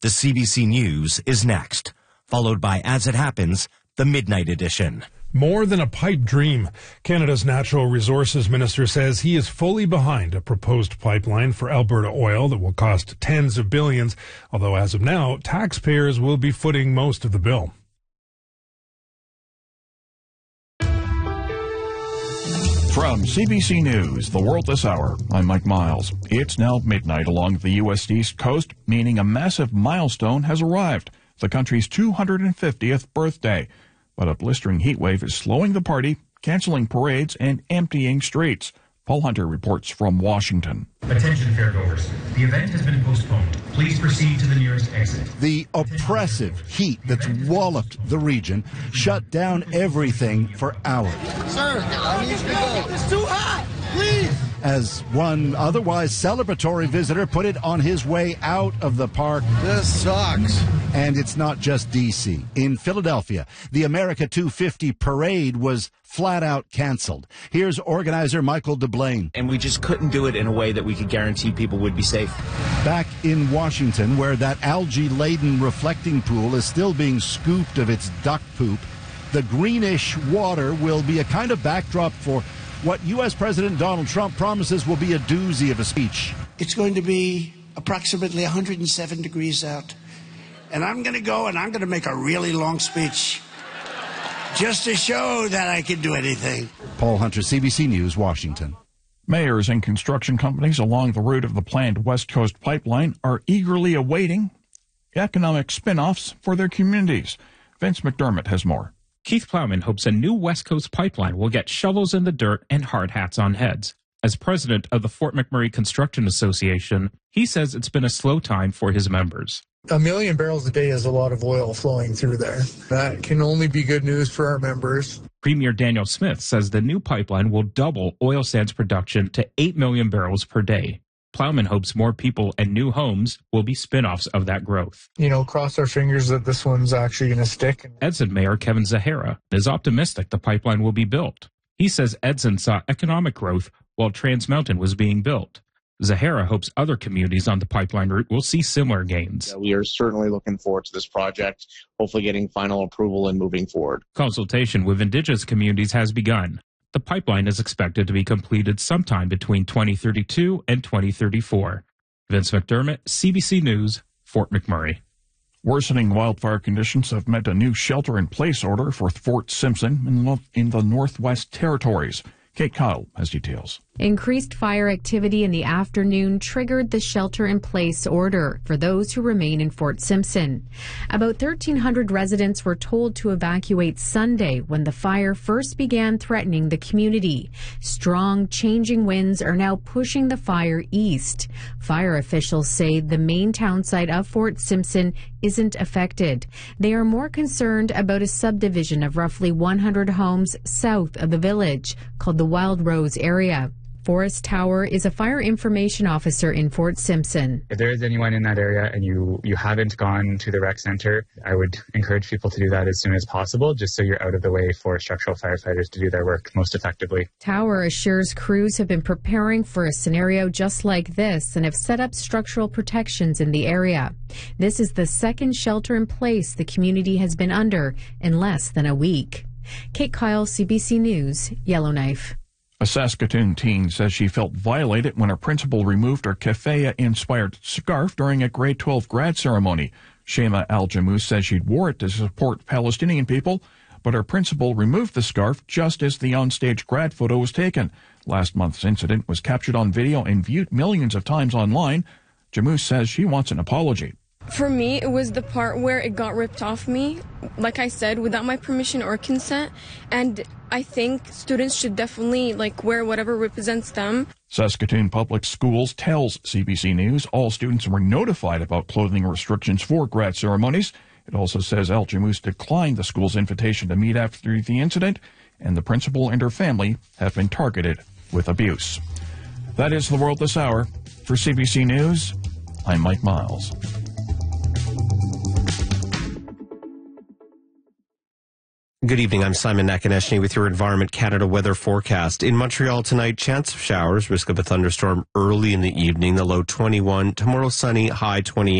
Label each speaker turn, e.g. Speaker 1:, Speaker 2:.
Speaker 1: The CBC News is next, followed by As It Happens, the Midnight Edition.
Speaker 2: More than a pipe dream. Canada's Natural Resources Minister says he is fully behind a proposed pipeline for Alberta oil that will cost tens of billions, although as of now, taxpayers will be footing most of the bill.
Speaker 3: From CBC News, The World This Hour, I'm Mike Miles. It's now midnight along the U.S. East Coast, meaning a massive milestone has arrived, the country's 250th birthday. But a blistering heat wave is slowing the party, canceling parades, and emptying streets. Paul Hunter reports from Washington.
Speaker 4: Attention, fairgoers. The event has been postponed. Please proceed to the nearest exit.
Speaker 5: The oppressive heat that's walloped the region shut down everything for hours.
Speaker 6: Sir, I need you to go. It's too hot. Please.
Speaker 5: As one otherwise celebratory visitor put it on his way out of the park.
Speaker 6: This sucks.
Speaker 5: And it's not just D.C. In Philadelphia, the America 250 parade was flat out canceled. Here's organizer Michael DeBlane.
Speaker 7: And we just couldn't do it in a way that we could guarantee people would be safe.
Speaker 5: Back in Washington, where that algae-laden reflecting pool is still being scooped of its duck poop, the greenish water will be a kind of backdrop for what U.S. President Donald Trump promises will be a doozy of a speech.
Speaker 8: It's going to be approximately 107 degrees out. And I'm going to go and I'm going to make a really long speech just to show that I can do anything.
Speaker 5: Paul Hunter, CBC News, Washington.
Speaker 3: Mayors and construction companies along the route of the planned West Coast pipeline are eagerly awaiting economic spin-offs for their communities. Vince McDermott has more.
Speaker 9: Keith Plowman hopes a new West Coast pipeline will get shovels in the dirt and hard hats on heads. As president of the Fort McMurray Construction Association, he says it's been a slow time for his members.
Speaker 10: 1 million barrels a day is a lot of oil flowing through there. That can only be good news for our members.
Speaker 9: Premier Daniel Smith says the new pipeline will double oil sands production to 8 million barrels per day. Plowman hopes more people and new homes will be spin-offs of that growth.
Speaker 10: Cross our fingers that this one's actually going to stick.
Speaker 9: Edson Mayor Kevin Zahara is optimistic the pipeline will be built. He says Edson saw economic growth while Trans Mountain was being built. Zahara hopes other communities on the pipeline route will see similar gains.
Speaker 11: We are certainly looking forward to this project, hopefully getting final approval and moving forward.
Speaker 9: Consultation with Indigenous communities has begun. The pipeline is expected to be completed sometime between 2032 and 2034. Vince McDermott, CBC News, Fort McMurray.
Speaker 3: Worsening wildfire conditions have meant a new shelter-in-place order for Fort Simpson in the Northwest Territories. Kate Kyle has details.
Speaker 12: Increased fire activity in the afternoon triggered the shelter-in-place order for those who remain in Fort Simpson. About 1,300 residents were told to evacuate Sunday when the fire first began threatening the community. Strong, changing winds are now pushing the fire east. Fire officials say the main town site of Fort Simpson isn't affected. They are more concerned about a subdivision of roughly 100 homes south of the village called the Wild Rose area. Forrest Tower is a fire information officer in Fort Simpson.
Speaker 13: If there is anyone in that area and you haven't gone to the rec center, I would encourage people to do that as soon as possible, just so you're out of the way for structural firefighters to do their work most effectively.
Speaker 12: Tower assures crews have been preparing for a scenario just like this and have set up structural protections in the area. This is the second shelter in place the community has been under in less than a week. Kate Kyle, CBC News, Yellowknife.
Speaker 3: A Saskatoon teen says she felt violated when her principal removed her keffiyeh-inspired scarf during a grade 12 grad ceremony. Shema Al-Jamous says she'd wore it to support Palestinian people, but her principal removed the scarf just as the onstage grad photo was taken. Last month's incident was captured on video and viewed millions of times online. Jamous says she wants an apology.
Speaker 14: For me, it was the part where it got ripped off me, like I said, without my permission or consent. And I think students should definitely wear whatever represents them.
Speaker 3: Saskatoon Public Schools tells CBC News all students were notified about clothing restrictions for grad ceremonies. It also says Al-Jamous declined the school's invitation to meet after the incident, and the principal and her family have been targeted with abuse. That is The World This Hour. For CBC News, I'm Mike Miles.
Speaker 1: Good evening, I'm Simon Nakaneshny with your Environment Canada weather forecast. In Montreal tonight, chance of showers, risk of a thunderstorm early in the evening, the low 21. Tomorrow sunny, high 28.